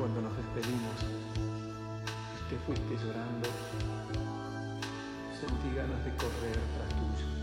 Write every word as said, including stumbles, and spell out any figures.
cuando nos despedimos y te fuiste llorando, sentí ganas de correr tras tuyo.